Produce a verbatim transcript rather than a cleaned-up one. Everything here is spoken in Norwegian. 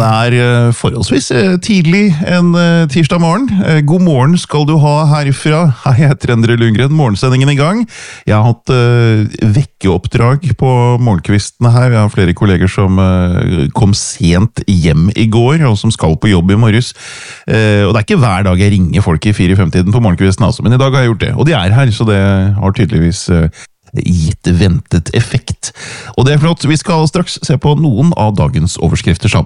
det er eh, forholdsvis eh, tidlig en eh, tirsdag morgen. Eh, god morgen skal du ha herifra. Hei, jeg heter Endre Lundgren, morgensendingen i gang. Jeg har hatt eh, vekkeoppdrag på morgenkvistene her. Jeg har flere kolleger som eh, kom sent hjem i går, og som skal på jobb i morges. Eh, og det er ikke hver dag jeg ringer folk i fire i fem-tiden på morgenkvisten, altså, men i dag har jeg gjort det. Og de er her, så det har tydeligvis eh, gitt ventet effekt. Og det er flott, vi skal straks se på noen av dagens overskrifter sammen.